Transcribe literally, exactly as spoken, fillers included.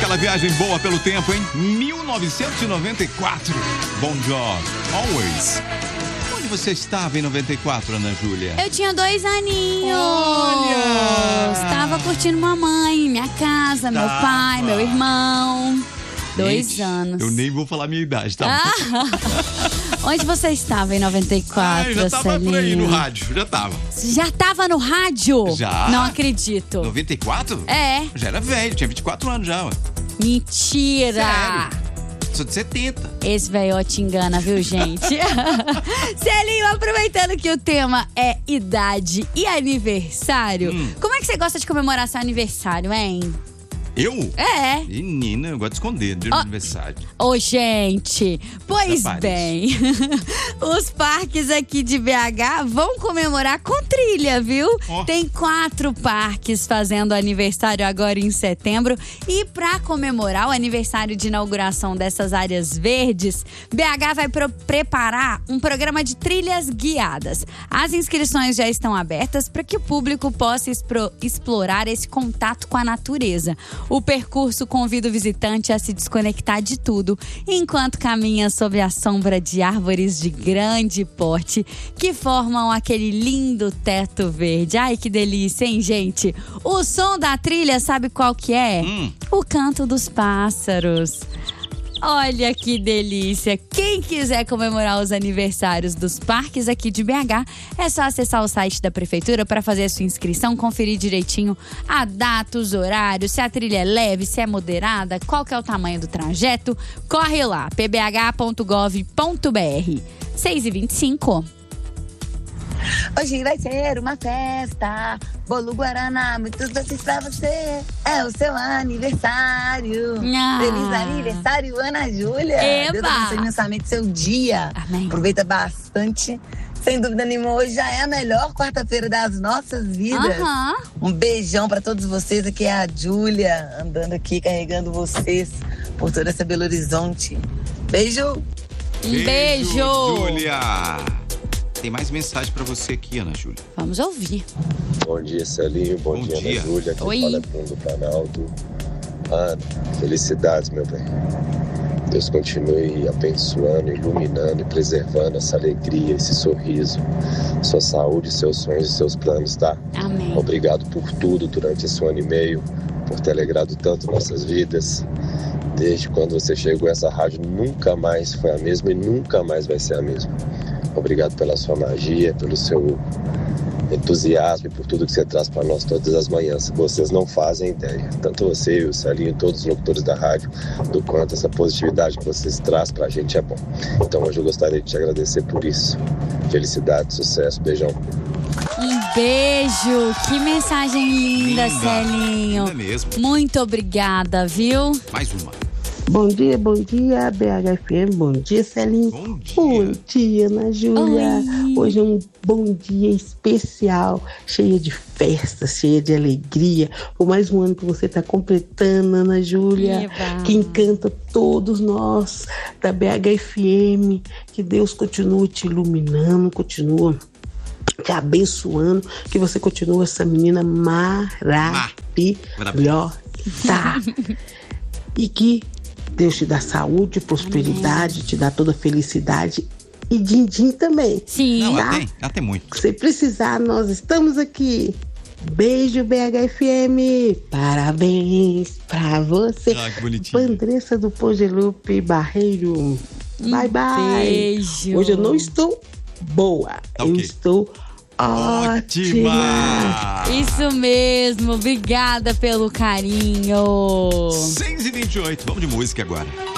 aquela viagem boa pelo tempo, hein? mil novecentos e noventa e quatro. Bon Jovi, Always. Onde você estava em noventa e quatro, Ana Júlia? Eu tinha dois aninhos. Olha! Estava curtindo mamãe, minha casa, meu Tava. pai, meu irmão. Dois Gente, anos. Eu nem vou falar a minha idade, tá? Ah. Onde você estava em noventa e quatro, Ah, eu já tava Celinho? por aí no rádio, já tava. Já tava no rádio? Já. Não acredito. noventa e quatro? É. Já era velho, tinha vinte e quatro anos já, ué. Mentira. Sério? Sou de setenta. Esse velhote engana, viu, gente? Celinho, aproveitando que o tema é idade e aniversário, Hum. como é que você gosta de comemorar seu aniversário, hein? Eu? É. Menina, eu gosto de esconder do Ó. aniversário. Ô, gente, pois Rapazes. bem, os parques aqui de B H vão comemorar com trilha, viu? Ó. Tem quatro parques fazendo aniversário agora em setembro. E pra comemorar o aniversário de inauguração dessas áreas verdes, B H vai pro- preparar um programa de trilhas guiadas. As inscrições já estão abertas para que o público possa expro- explorar esse contato com a natureza. O percurso convida o visitante a se desconectar de tudo, enquanto caminha sob a sombra de árvores de grande porte que formam aquele lindo teto verde. Ai, que delícia, hein, gente? O som da trilha, sabe qual que é? Hum. O canto dos pássaros. Olha que delícia! Quem quiser comemorar os aniversários dos parques aqui de B H, é só acessar o site da prefeitura para fazer a sua inscrição, conferir direitinho a data, os horários, se a trilha é leve, se é moderada, qual que é o tamanho do trajeto. Corre lá, p b h ponto gov ponto b r. seis e vinte e cinco. Hoje vai ser uma festa, bolo guaraná, muitos doces pra você. É o seu aniversário. Ah. Feliz aniversário, Ana Júlia. Eba. Deus abençoe imensamente seu dia. Amém. Aproveita bastante. Sem dúvida nenhuma, hoje já é a melhor quarta-feira das nossas vidas. Aham. Um beijão pra todos vocês. Aqui é a Júlia, andando aqui, carregando vocês por toda essa Belo Horizonte. Beijo! Um beijo! Júlia! Tem mais mensagem pra você aqui, Ana Júlia. Vamos ouvir. Bom dia, Celinho. Bom, Bom dia, dia. Ana Júlia. Aqui Oi. fala Fundo Planalto. Ana, felicidades, meu bem. Deus continue abençoando, iluminando e preservando essa alegria, esse sorriso, sua saúde, seus sonhos e seus planos, tá? Amém. Obrigado por tudo durante esse um ano e meio, por ter alegrado tanto nossas vidas. Desde quando você chegou, essa rádio nunca mais foi a mesma e nunca mais vai ser a mesma. Obrigado pela sua magia, pelo seu entusiasmo e por tudo que você traz para nós todas as manhãs. Vocês não fazem ideia, tanto você e o Celinho, todos os locutores da rádio, do quanto essa positividade que vocês trazem para a gente é bom. Então hoje eu gostaria de te agradecer por isso. Felicidade, sucesso, beijão. Um beijo! Que mensagem linda, Linda, Celinho. linda mesmo. Muito obrigada, viu? Mais uma. Bom dia, bom dia, B H F M, bom dia, Celinho. Bom dia. Bom dia, Ana Júlia. Oi. Hoje é um bom dia especial, cheio de festas, cheio de alegria. Por mais um ano que você está completando, Ana Júlia, Eba. que encanta todos nós da B H F M. Que Deus continue te iluminando, continua te abençoando, que você continue essa menina maravilhosa. E que Deus te dá saúde, prosperidade, te dá toda felicidade e din-din também. Sim. Não, ela Tá? tem, ela tem muito. Se precisar, nós estamos aqui. Beijo, B H F M. Parabéns pra você. Ah, que bonitinho. Andressa do Pogelupe Barreiro. Bye, bye. Beijo. Hoje eu não estou boa. Tá eu ok. estou ótima. Ótima! Isso mesmo. Obrigada pelo carinho. seis e vinte e oito, vamos de música agora.